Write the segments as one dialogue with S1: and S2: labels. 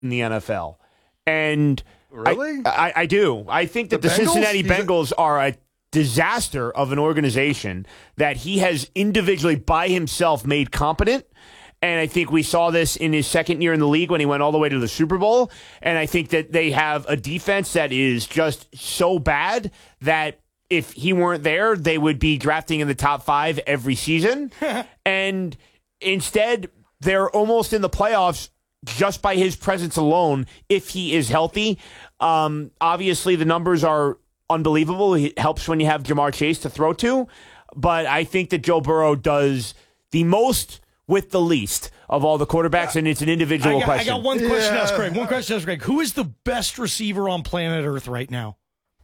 S1: in the NFL. And
S2: really?
S1: I do. I think that the Cincinnati Bengals are a disaster of an organization that he has individually by himself made competent. And I think we saw this in his second year in the league when he went all the way to the Super Bowl. And I think that they have a defense that is just so bad that if he weren't there, they would be drafting in the top 5 every season. And instead, they're almost in the playoffs just by his presence alone if he is healthy. Obviously, the numbers are unbelievable. It helps when you have Jamar Chase to throw to. But I think that Joe Burrow does the most with the least of all the quarterbacks, and it's an individual question.
S3: I got one question to ask Greg. Who is the best receiver on planet Earth right now?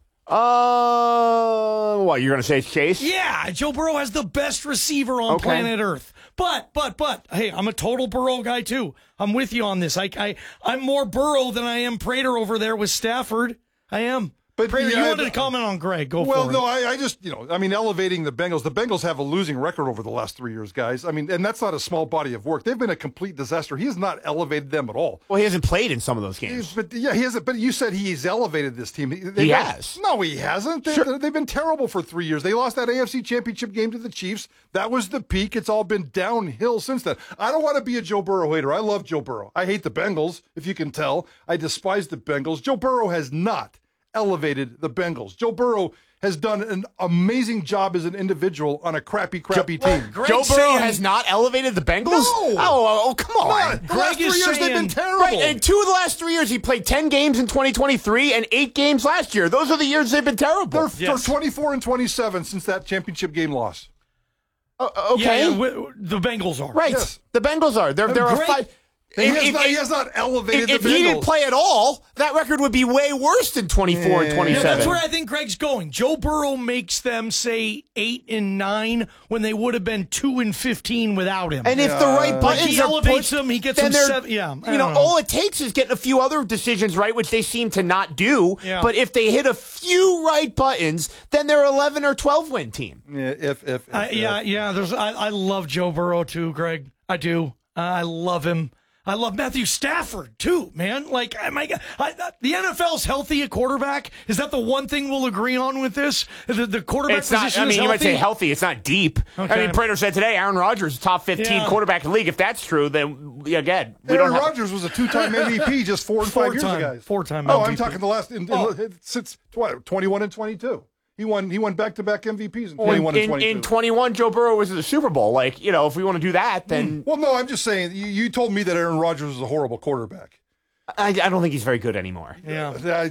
S1: What, you're going to say it's Chase?
S3: Yeah, Joe Burrow has the best receiver on planet Earth. But, hey, I'm a total Burrow guy, too. I'm with you on this. I'm more Burrow than I am Prater over there with Stafford. I am. But Prater, you wanted to comment on Greg. Go for it.
S2: Well, no, I just, elevating the Bengals. The Bengals have a losing record over the last 3 years, guys. I mean, and that's not a small body of work. They've been a complete disaster. He has not elevated them at all.
S1: Well, he hasn't played in some of those games.
S2: He hasn't. But you said he's elevated this team.
S1: He has.
S2: No, he hasn't. They've been terrible for 3 years. They lost that AFC Championship game to the Chiefs. That was the peak. It's all been downhill since then. I don't want to be a Joe Burrow hater. I love Joe Burrow. I hate the Bengals, if you can tell. I despise the Bengals. Joe Burrow has not elevated the Bengals. Joe Burrow has done an amazing job as an individual on a crappy team.
S1: Joe Burrow has not elevated the Bengals?
S2: No.
S1: Oh, come on.
S2: The last 3 years they've been terrible.
S1: Right, and 2 of the last 3 years he played 10 games in 2023 and 8 games last year. Those are the years they've been terrible.
S2: They're 24 and 27 since that championship game loss.
S1: Okay.
S3: Yeah, the Bengals are.
S1: Right.
S2: Yes.
S1: The Bengals are. They're a five.
S2: He has not elevated the Bengals.
S1: If he didn't play at all, that record would be way worse than 24 and 27.
S3: Yeah, that's where I think Greg's going. Joe Burrow makes them say 8 and 9 when they would have been 2 and 15 without him.
S1: And if the right buttons
S3: he elevates them, he gets them 7. Yeah,
S1: all it takes is getting a few other decisions right, which they seem to not do.
S3: Yeah.
S1: But if they hit a few right buttons, then they're 11 or 12 win team.
S2: Yeah,
S3: I love Joe Burrow too, Greg. I do. I love him. I love Matthew Stafford, too, man. Like, the NFL's healthy at quarterback. Is that the one thing we'll agree on with this? The quarterback position is healthy?
S1: You might say healthy. It's not deep.
S3: Okay.
S1: I mean, Prater said today Aaron Rodgers is top 15 quarterback in the league. If that's true, then, again,
S2: Aaron Rodgers was a 2-time MVP just 4 and 5 years ago.
S3: 4-time MVP.
S2: Oh, I'm talking the last, since 21 and 22. He won back-to-back MVPs in 21 and 22.
S1: In 21, Joe Burrow was in the Super Bowl. Like, if we want to do that, then...
S2: Well, no, I'm just saying, you told me that Aaron Rodgers was a horrible quarterback.
S1: I don't think he's very good anymore.
S3: Yeah.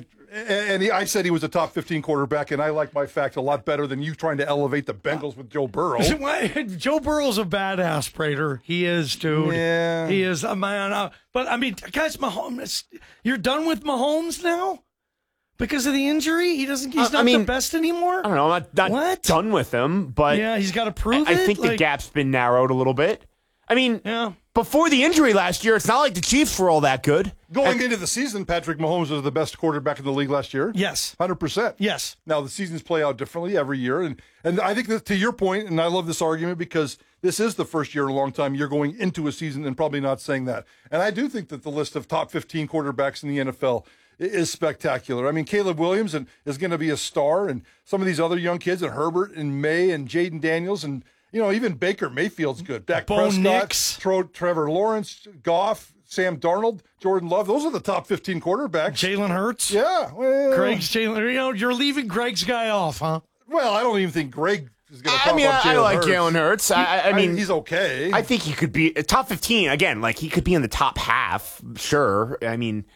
S2: I said he was a top 15 quarterback, and I like my facts a lot better than you trying to elevate the Bengals with Joe Burrow.
S3: Joe Burrow's a badass, Prater. He is, dude.
S2: Yeah.
S3: He is, man. But, I mean, guys, Mahomes, you're done with Mahomes now? Because of the injury? He's not the best anymore?
S1: I don't know. I'm not done with him, but...
S3: Yeah, he's got to prove it.
S1: I think the gap's been narrowed a little bit. I mean, before the injury last year, it's not like the Chiefs were all that good.
S2: Going into the season, Patrick Mahomes was the best quarterback in the league last year.
S3: Yes.
S2: 100%.
S3: Yes.
S2: Now, the seasons play out differently every year. And I think that, to your point, and I love this argument because this is the first year in a long time you're going into a season and probably not saying that. And I do think that the list of top 15 quarterbacks in the NFL is spectacular. I mean, Caleb Williams is going to be a star, and some of these other young kids, and Herbert and May and Jaden Daniels, and even Baker Mayfield's good. Dak Prescott, Trevor Lawrence, Goff, Sam Darnold, Jordan Love. Those are the top 15 quarterbacks.
S3: Jalen Hurts.
S2: Yeah. Well,
S3: Greg's Jalen. You're leaving Greg's guy off, huh?
S2: Well, I don't even think Greg is going to pop up Jalen Hurts.
S1: I like Jalen Hurts. I mean,
S2: he's okay.
S1: I think he could be top 15 again. Like he could be in the top half. Sure. I mean.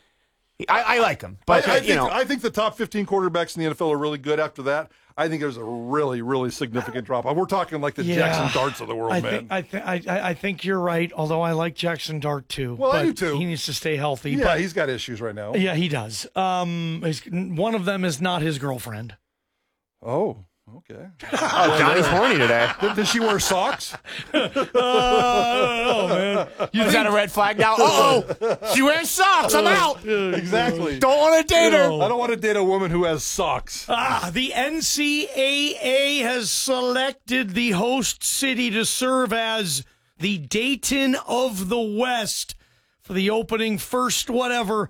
S1: I like him, but
S2: I think the top 15 quarterbacks in the NFL are really good. After that, I think there's a really, really significant drop. We're talking like the Jackson Darts of the world, man.
S3: I think you're right. Although I like Jackson Dart too.
S2: Well, I do too.
S3: He needs to stay healthy.
S2: Yeah, he's got issues right now.
S3: Yeah, he does. One of them is not his girlfriend.
S2: Oh. Okay.
S1: Oh, Johnny's horny today.
S2: Does she wear socks?
S3: I don't know, man.
S1: Is that a red flag now? Uh-oh! She wears socks. I'm out.
S2: Exactly.
S1: Don't want to date her.
S2: I don't want to date a woman who has socks.
S3: The NCAA has selected the host city to serve as the Dayton of the West for the opening first whatever